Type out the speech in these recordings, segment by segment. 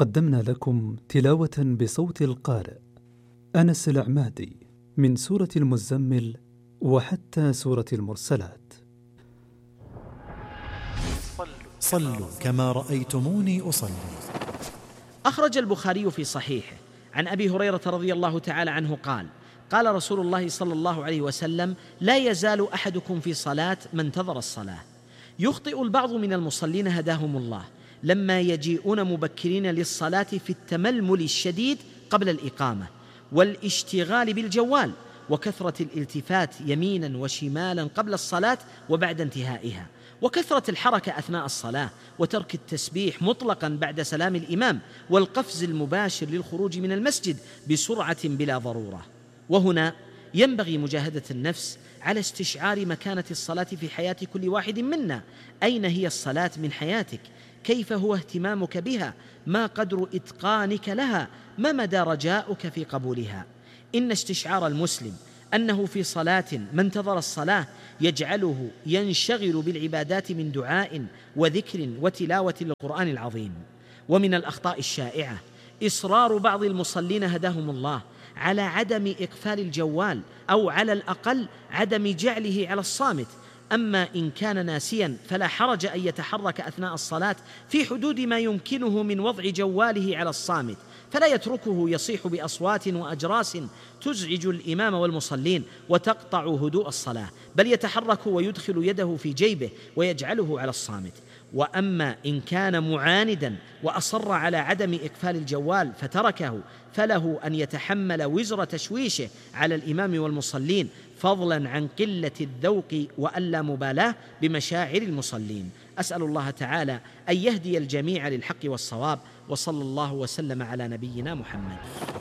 قدمنا لكم تلاوة بصوت القارئ أنس العمادي من سورة المزمل وحتى سورة المرسلات. صلوا كما رأيتموني أصلي. أخرج البخاري في صحيحه عن أبي هريرة رضي الله تعالى عنه قال: قال رسول الله صلى الله عليه وسلم: لا يزال أحدكم في صلاة ما انتظر الصلاة. يخطئ البعض من المصلين هداهم الله لما يجيئون مبكرين للصلاة في التململ الشديد قبل الإقامة والاشتغال بالجوال وكثرة الالتفات يمينا وشمالا قبل الصلاة وبعد انتهائها، وكثرة الحركة أثناء الصلاة، وترك التسبيح مطلقا بعد سلام الإمام، والقفز المباشر للخروج من المسجد بسرعة بلا ضرورة. وهنا ينبغي مجاهدة النفس على استشعار مكانة الصلاة في حياة كل واحد منا. أين هي الصلاة من حياتك؟ كيف هو اهتمامك بها؟ ما قدر إتقانك لها؟ ما مدى رجاؤك في قبولها؟ إن استشعار المسلم أنه في صلاة ما انتظر الصلاة يجعله ينشغل بالعبادات من دعاء وذكر وتلاوة للقرآن العظيم. ومن الأخطاء الشائعة إصرار بعض المصلين هداهم الله على عدم إقفال الجوال، أو على الأقل عدم جعله على الصامت. أما إن كان ناسيا فلا حرج أن يتحرك أثناء الصلاة في حدود ما يمكنه من وضع جواله على الصامت، فلا يتركه يصيح بأصوات وأجراس تزعج الإمام والمصلين وتقطع هدوء الصلاة، بل يتحرك ويدخل يده في جيبه ويجعله على الصامت. وأما إن كان معاندا وأصر على عدم إقفال الجوال فتركه، فله أن يتحمل وزر تشويشه على الإمام والمصلين، فضلا عن قلة الذوق وألا مبالاة بمشاعر المصلين. أسأل الله تعالى أن يهدي الجميع للحق والصواب، وصلى الله وسلم على نبينا محمد.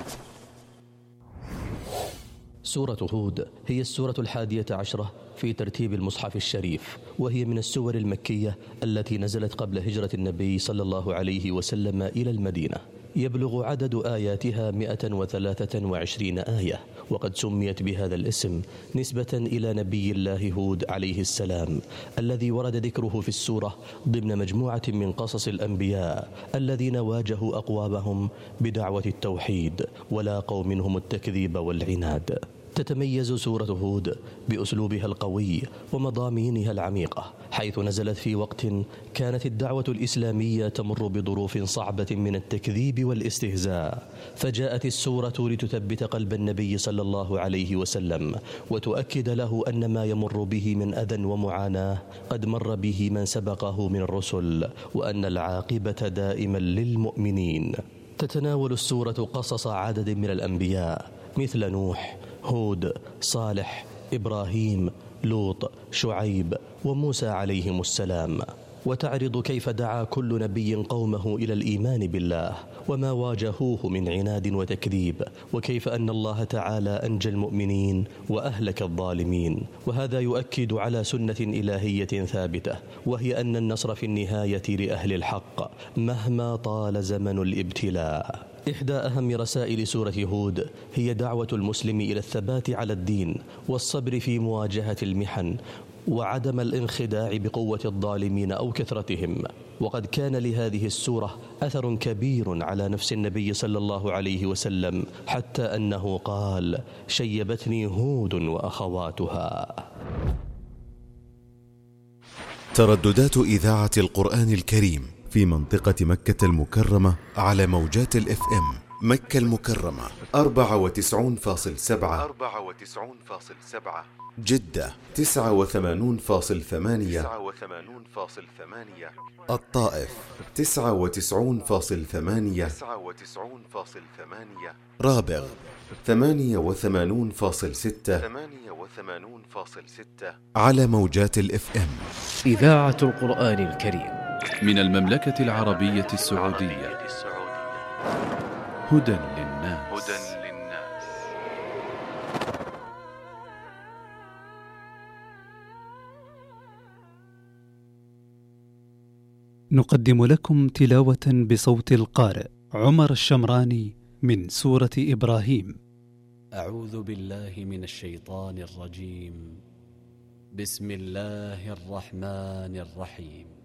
سورة هود هي السورة 11 في ترتيب المصحف الشريف، وهي من السور المكية التي نزلت قبل هجرة النبي صلى الله عليه وسلم إلى المدينة. يبلغ عدد آياتها 123 آية، وقد سميت بهذا الاسم نسبة إلى نبي الله هود عليه السلام، الذي ورد ذكره في السورة ضمن مجموعة من قصص الأنبياء الذين واجهوا أقوامهم بدعوة التوحيد ولاقوا منهم التكذيب والعناد. تتميز سورة هود بأسلوبها القوي ومضامينها العميقة، حيث نزلت في وقت كانت الدعوة الإسلامية تمر بظروف صعبة من التكذيب والاستهزاء، فجاءت السورة لتثبت قلب النبي صلى الله عليه وسلم وتؤكد له أن ما يمر به من أذى ومعاناة قد مر به من سبقه من الرسل، وأن العاقبة دائما للمؤمنين. تتناول السورة قصص عدد من الأنبياء مثل نوح، هود، صالح، إبراهيم، لوط، شعيب وموسى عليهم السلام، وتعرض كيف دعا كل نبي قومه إلى الإيمان بالله وما واجهوه من عناد وتكذيب، وكيف أن الله تعالى أنجى المؤمنين وأهلك الظالمين. وهذا يؤكد على سنة إلهية ثابتة، وهي أن النصر في النهاية لأهل الحق مهما طال زمن الابتلاء. إحدى أهم رسائل سورة هود هي دعوة المسلم إلى الثبات على الدين والصبر في مواجهة المحن، وعدم الانخداع بقوة الظالمين أو كثرتهم. وقد كان لهذه السورة أثر كبير على نفس النبي صلى الله عليه وسلم، حتى أنه قال: شيبتني هود وأخواتها. ترددات إذاعة القرآن الكريم في منطقة مكة المكرمة على موجات الFM مكة المكرمة 94.7، جدة 89.8، الطائف 99.8، رابغ 88.6 على موجات الFM. إذاعة القرآن الكريم من المملكة العربية السعودية. هدى للناس. نقدم لكم تلاوة بصوت القارئ عمر الشمراني من سورة إبراهيم. أعوذ بالله من الشيطان الرجيم. بسم الله الرحمن الرحيم.